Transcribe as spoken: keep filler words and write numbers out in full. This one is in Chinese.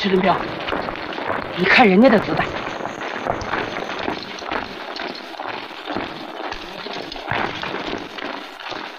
支林彪，你看人家的子弹。